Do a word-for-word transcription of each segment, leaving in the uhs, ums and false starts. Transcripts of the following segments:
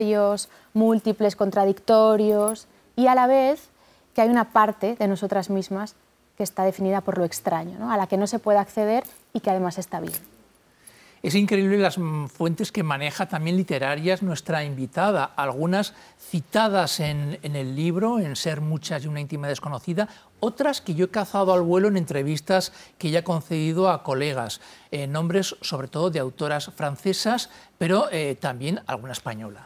múltiples, contradictorios, y a la vez que hay una parte de nosotras mismas que está definida por lo extraño, ¿no? A la que no se puede acceder y que además está bien. Es increíble las fuentes que maneja también literarias nuestra invitada, algunas citadas en, en el libro, en Ser muchas y una íntima desconocida, otras que yo he cazado al vuelo en entrevistas que ella ha concedido a colegas, eh, nombres sobre todo de autoras francesas, pero eh, también alguna española.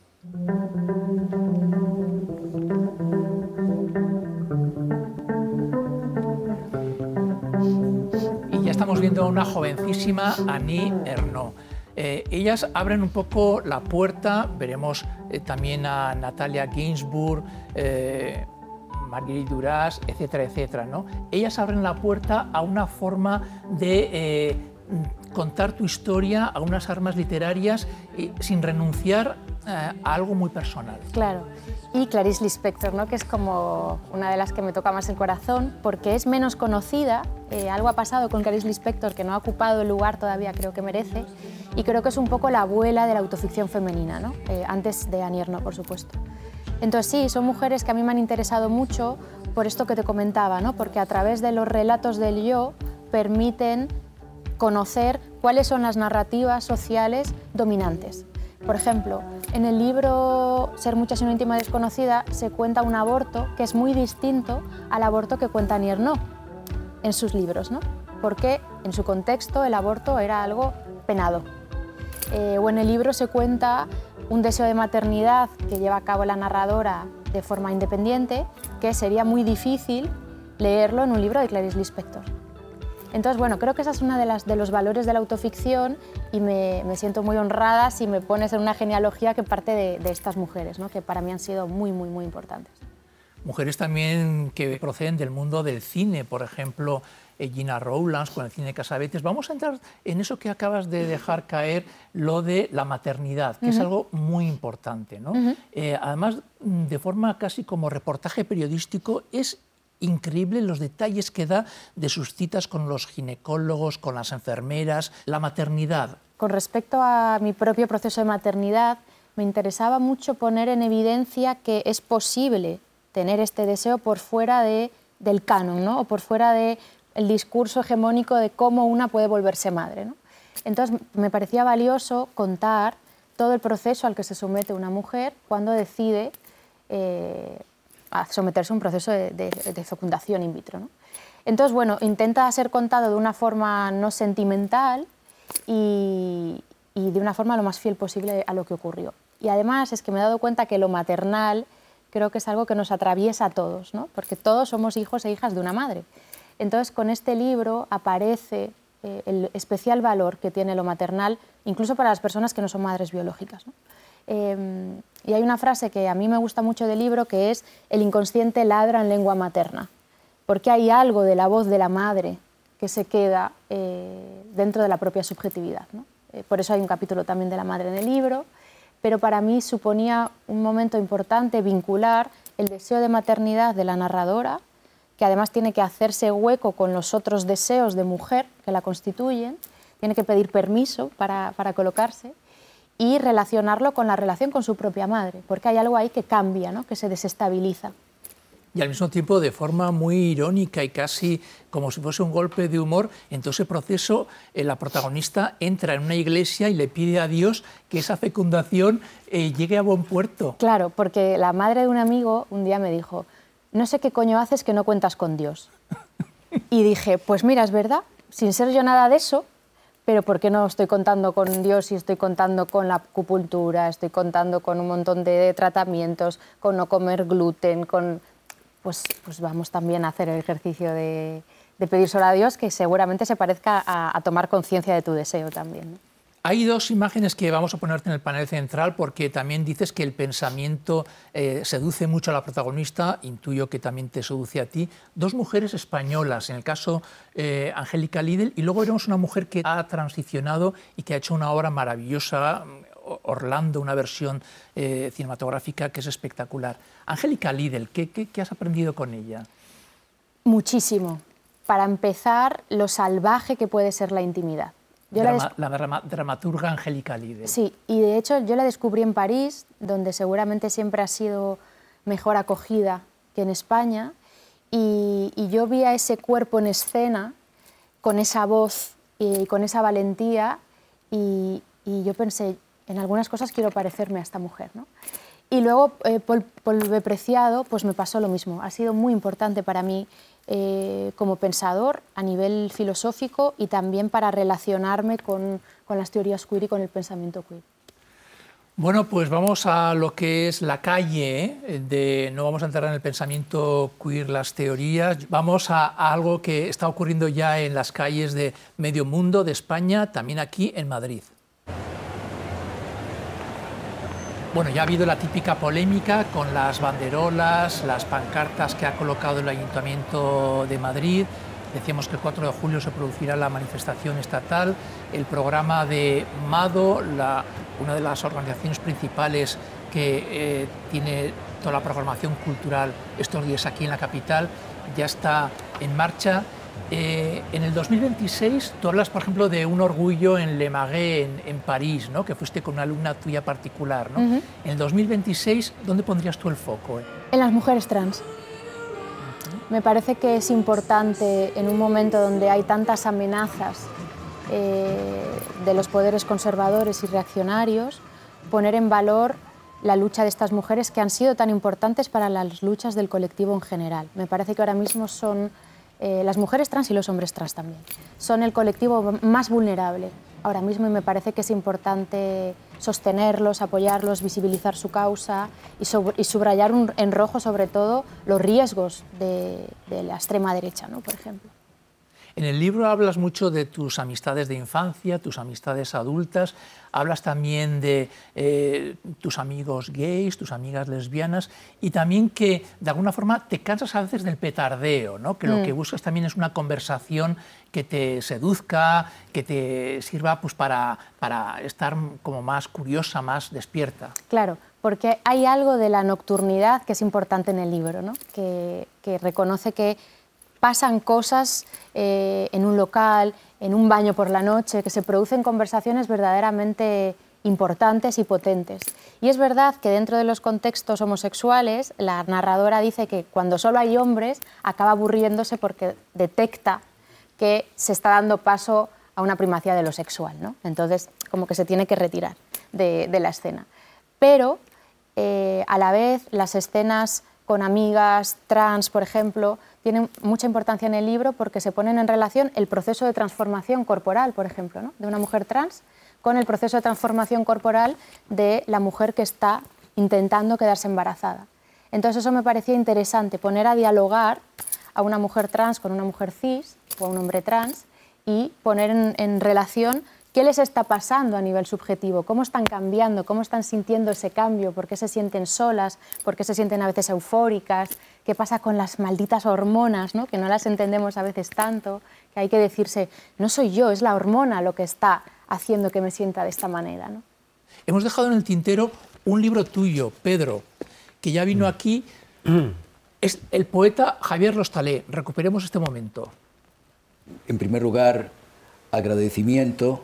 Ya estamos viendo a una jovencísima Annie Ernaux. Eh, ellas abren un poco la puerta, veremos eh, también a Natalia Ginzburg, eh, Marguerite Duras, etcétera, etcétera, ¿no? Ellas abren la puerta a una forma de eh, contar tu historia, a unas armas literarias, eh, sin renunciar eh, a algo muy personal. Claro. Y Clarice Lispector, ¿no? Que es como una de las que me toca más el corazón, porque es menos conocida. Eh, algo ha pasado con Clarice Lispector que no ha ocupado el lugar todavía, creo que merece, y creo que es un poco la abuela de la autoficción femenina, ¿no? Eh, antes de Annie Ernaux, por supuesto. Entonces sí, son mujeres que a mí me han interesado mucho por esto que te comentaba, ¿no? Porque a través de los relatos del yo permiten conocer cuáles son las narrativas sociales dominantes. Por ejemplo, en el libro Ser muchas y una íntima desconocida se cuenta un aborto que es muy distinto al aborto que cuenta Annie Ernaux en sus libros, ¿no? Porque en su contexto el aborto era algo penado. Eh, o en el libro se cuenta un deseo de maternidad que lleva a cabo la narradora de forma independiente, que sería muy difícil leerlo en un libro de Clarice Lispector. Entonces, bueno, creo que esa es una de, las, de los valores de la autoficción y me, me siento muy honrada si me pones en una genealogía que parte de, de estas mujeres, ¿no? Que para mí han sido muy, muy, muy importantes. Mujeres también que proceden del mundo del cine, por ejemplo, eh, Gina Rowlands con el cine Casavetes. Vamos a entrar en eso que acabas de dejar caer, lo de la maternidad, que uh-huh. es algo muy importante, ¿no? Uh-huh. eh, además, de forma casi como reportaje periodístico, es increíble los detalles que da de sus citas con los ginecólogos, con las enfermeras, la maternidad. Con respecto a mi propio proceso de maternidad, me interesaba mucho poner en evidencia que es posible tener este deseo por fuera de, del canon, ¿no? O por fuera del discurso hegemónico de cómo una puede volverse madre, ¿no? Entonces me parecía valioso contar todo el proceso al que se somete una mujer cuando decide eh, a someterse a un proceso de, de, de fecundación in vitro, ¿no? Entonces, bueno, intenta ser contado de una forma no sentimental y, y de una forma lo más fiel posible a lo que ocurrió. Y además es que me he dado cuenta que lo maternal creo que es algo que nos atraviesa a todos, ¿no? Porque todos somos hijos e hijas de una madre. Entonces, con este libro aparece eh, el especial valor que tiene lo maternal, incluso para las personas que no son madres biológicas, ¿no? Eh, y hay una frase que a mí me gusta mucho del libro, que es: el inconsciente ladra en lengua materna, porque hay algo de la voz de la madre que se queda eh, dentro de la propia subjetividad, ¿no? Eh, por eso hay un capítulo también de la madre en el libro, pero para mí suponía un momento importante vincular el deseo de maternidad de la narradora, que además tiene que hacerse hueco con los otros deseos de mujer que la constituyen, tiene que pedir permiso para, para colocarse, y relacionarlo con la relación con su propia madre, porque hay algo ahí que cambia, ¿no? Que se desestabiliza. Y al mismo tiempo, de forma muy irónica y casi como si fuese un golpe de humor, en todo ese proceso eh, la protagonista entra en una iglesia y le pide a Dios que esa fecundación eh, llegue a buen puerto. Claro, porque la madre de un amigo un día me dijo: no sé qué coño haces que no cuentas con Dios. Y dije, pues mira, es verdad, sin ser yo nada de eso, pero ¿por qué no estoy contando con Dios y estoy contando con la acupuntura, estoy contando con un montón de tratamientos, con no comer gluten, con... Pues, pues vamos también a hacer el ejercicio de, de pedir solo a Dios, que seguramente se parezca a, a tomar conciencia de tu deseo también, ¿no? Hay dos imágenes que vamos a ponerte en el panel central, porque también dices que el pensamiento eh, seduce mucho a la protagonista, intuyo que también te seduce a ti. Dos mujeres españolas, en el caso eh, Angélica Lidl, y luego veremos una mujer que ha transicionado y que ha hecho una obra maravillosa, Orlando, una versión eh, cinematográfica que es espectacular. Angélica Lidl, ¿qué, qué, ¿qué has aprendido con ella? Muchísimo. Para empezar, lo salvaje que puede ser la intimidad. Yo Drama, la, la dramaturga Angélica Lide. Sí, y de hecho yo la descubrí en París, donde seguramente siempre ha sido mejor acogida que en España, y, y yo vi a ese cuerpo en escena, con esa voz y con esa valentía, y, y yo pensé, en algunas cosas quiero parecerme a esta mujer, ¿no? Y luego, eh, Paul, Paul B. Preciado, pues me pasó lo mismo. Ha sido muy importante para mí eh, como pensador a nivel filosófico y también para relacionarme con, con las teorías queer y con el pensamiento queer. Bueno, pues vamos a lo que es la calle, ¿eh? de, no vamos a entrar en el pensamiento queer, las teorías, vamos a, a algo que está ocurriendo ya en las calles de medio mundo, de España, también aquí en Madrid. Bueno, ya ha habido la típica polémica con las banderolas, las pancartas que ha colocado el Ayuntamiento de Madrid. Decíamos que el cuatro de julio se producirá la manifestación estatal. El programa de MADO, la, una de las organizaciones principales que eh, tiene toda la programación cultural estos días aquí en la capital, ya está en marcha. Eh, en el dos mil veintiséis, tú hablas, por ejemplo, de un orgullo en Le Marais, en, en París, ¿no? Que fuiste con una alumna tuya particular, ¿no? Uh-huh. En el dos mil veintiséis, ¿dónde pondrías tú el foco? En las mujeres trans. Me parece que es importante, en un momento donde hay tantas amenazas eh, de los poderes conservadores y reaccionarios, poner en valor la lucha de estas mujeres que han sido tan importantes para las luchas del colectivo en general. Me parece que ahora mismo son eh, las mujeres trans y los hombres trans también. Son el colectivo más vulnerable ahora mismo y me parece que es importante sostenerlos, apoyarlos, visibilizar su causa y, sobre, y subrayar un, en rojo sobre todo los riesgos de, de la extrema derecha, ¿no? Por ejemplo. En el libro hablas mucho de tus amistades de infancia, tus amistades adultas, hablas también de eh, tus amigos gays, tus amigas lesbianas y también que de alguna forma te cansas a veces del petardeo, ¿no? Que mm. lo que buscas también es una conversación que te seduzca, que te sirva pues, para, para estar como más curiosa, más despierta. Claro, porque hay algo de la nocturnidad que es importante en el libro, ¿no? que, que reconoce que pasan cosas eh, en un local, en un baño por la noche, que se producen conversaciones verdaderamente importantes y potentes. Y es verdad que dentro de los contextos homosexuales, la narradora dice que cuando solo hay hombres, acaba aburriéndose porque detecta que se está dando paso a una primacía de lo sexual, ¿no? Entonces, como que se tiene que retirar de, de la escena. Pero, eh, a la vez, las escenas con amigas trans, por ejemplo, tienen mucha importancia en el libro porque se ponen en relación el proceso de transformación corporal, por ejemplo, ¿no? de una mujer trans con el proceso de transformación corporal de la mujer que está intentando quedarse embarazada. Entonces eso me parecía interesante, poner a dialogar a una mujer trans con una mujer cis o a un hombre trans y poner en, en relación qué les está pasando a nivel subjetivo, cómo están cambiando, cómo están sintiendo ese cambio, por qué se sienten solas, por qué se sienten a veces eufóricas, qué pasa con las malditas hormonas, ¿no? Que no las entendemos a veces tanto, que hay que decirse, no soy yo, es la hormona lo que está haciendo que me sienta de esta manera, ¿no? Hemos dejado en el tintero un libro tuyo, Pedro, que ya vino aquí, es el poeta Javier Lostalé. Recuperemos este momento. En primer lugar, agradecimiento,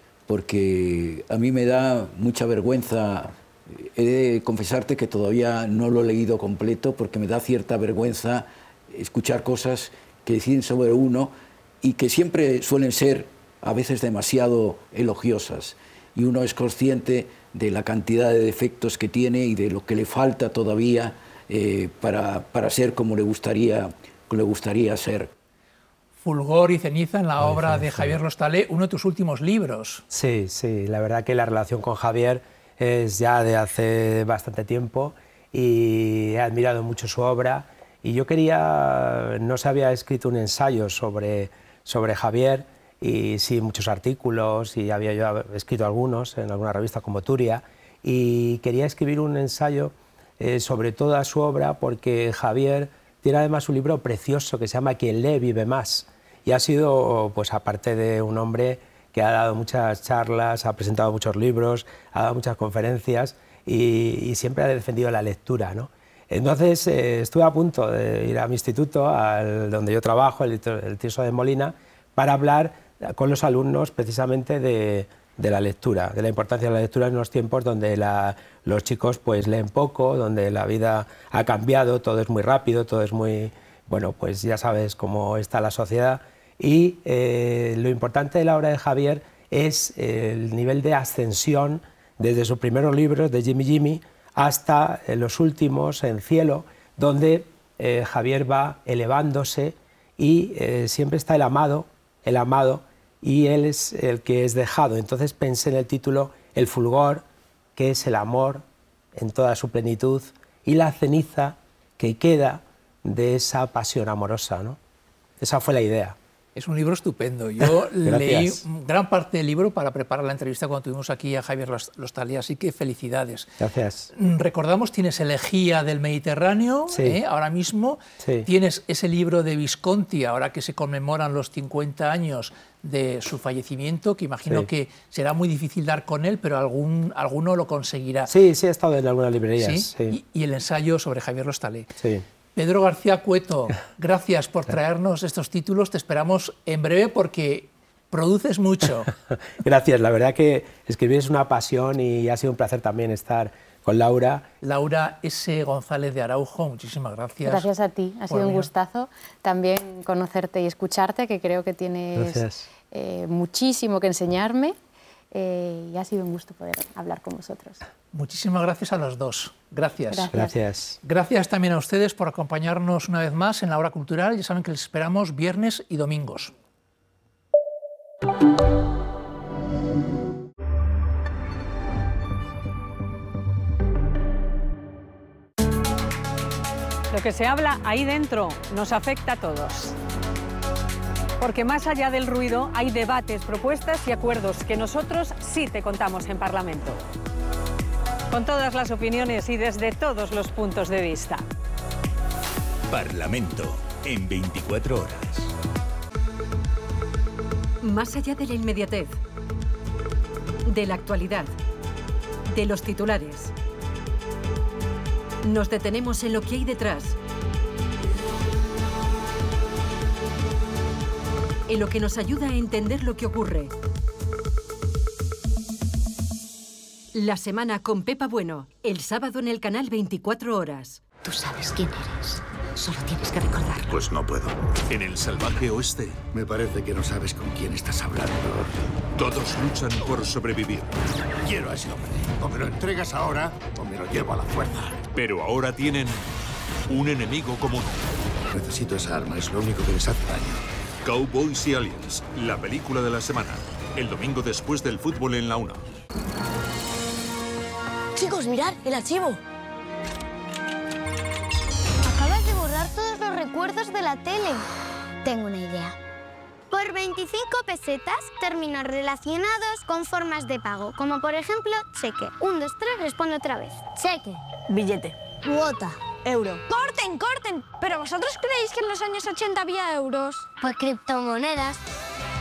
porque a mí me da mucha vergüenza. He de confesarte que todavía no lo he leído completo porque me da cierta vergüenza escuchar cosas que deciden sobre uno y que siempre suelen ser a veces demasiado elogiosas. Y uno es consciente de la cantidad de defectos que tiene y de lo que le falta todavía eh, para, para ser como le gustaría, como le gustaría ser. Fulgor y ceniza en la Ay, obra sí, de Javier sí. Lostalé, uno de tus últimos libros. Sí, sí, la verdad que la relación con Javier es ya de hace bastante tiempo y he admirado mucho su obra y yo quería, no se había escrito un ensayo sobre, sobre Javier y sí muchos artículos y había yo escrito algunos en alguna revista como Turia y quería escribir un ensayo eh, sobre toda su obra porque Javier tiene además un libro precioso que se llama Quien lee vive más y ha sido, pues aparte de un hombre que ha dado muchas charlas, ha presentado muchos libros, ha dado muchas conferencias y, y siempre ha defendido la lectura, ¿no? Entonces eh, estuve a punto de ir a mi instituto, al, donde yo trabajo, el, el Tirso de Molina, para hablar con los alumnos precisamente de, de la lectura, de la importancia de la lectura en unos tiempos donde la, los chicos pues leen poco, donde la vida ha cambiado, todo es muy rápido, todo es muy, bueno, pues ya sabes cómo está la sociedad. Y eh, lo importante de la obra de Javier es el nivel de ascensión desde sus primeros libros, de Jimmy Jimmy, hasta eh, los últimos, en Cielo, donde eh, Javier va elevándose y eh, siempre está el amado, el amado, y él es el que es dejado. Entonces pensé en el título El fulgor, que es el amor en toda su plenitud, y la ceniza que queda de esa pasión amorosa, ¿no? Esa fue la idea. Es un libro estupendo. Yo leí gran parte del libro para preparar la entrevista cuando tuvimos aquí a Javier Lostalé, así que felicidades. Gracias. Recordamos, tienes Elegía del Mediterráneo, sí. ¿eh? ahora mismo. Sí. Tienes ese libro de Visconti, ahora que se conmemoran los cincuenta años de su fallecimiento, que imagino sí. que será muy difícil dar con él, pero algún, alguno lo conseguirá. Sí, sí, he estado en algunas librerías. ¿Sí? Sí. Y, y el ensayo sobre Javier Lostalé. Sí. Pedro García Cueto, gracias por traernos estos títulos. Te esperamos en breve porque produces mucho. Gracias, la verdad que escribir es una pasión y ha sido un placer también estar con Laura. Laura S. González de Araujo, muchísimas gracias. Gracias a ti, ha sido un gustazo también conocerte y escucharte, que creo que tienes eh, muchísimo que enseñarme. Eh, y ha sido un gusto poder hablar con vosotros. Muchísimas gracias a los dos. Gracias. Gracias. Gracias. Gracias también a ustedes por acompañarnos una vez más en la Hora Cultural. Ya saben que les esperamos viernes y domingos. Lo que se habla ahí dentro nos afecta a todos. Porque más allá del ruido hay debates, propuestas y acuerdos que nosotros sí te contamos en Parlamento. Con todas las opiniones y desde todos los puntos de vista. Parlamento en veinticuatro horas. Más allá de la inmediatez, de la actualidad, de los titulares, nos detenemos en lo que hay detrás. En lo que nos ayuda a entender lo que ocurre. La semana con Pepa Bueno, el sábado en el canal veinticuatro horas. Tú sabes quién eres, solo tienes que recordarlo. Pues no puedo. En el salvaje oeste. Me parece que no sabes con quién estás hablando. Todos luchan por sobrevivir. Quiero a ese hombre. O me lo entregas ahora, o me lo llevo a la fuerza. Pero ahora tienen un enemigo común. Necesito esa arma, es lo único que les hace daño. Cowboys y Aliens, la película de la semana. El domingo después del fútbol en la una. Chicos, mirad, el archivo. Acabas de borrar todos los recuerdos de la tele. Tengo una idea. Por veinticinco pesetas, términos relacionados con formas de pago, como por ejemplo, cheque. Un, dos, tres, responde otra vez. Cheque. Billete. Cuota. Euro. ¡Corten, corten! ¿Pero vosotros creéis que en los años ochenta había euros? Pues criptomonedas.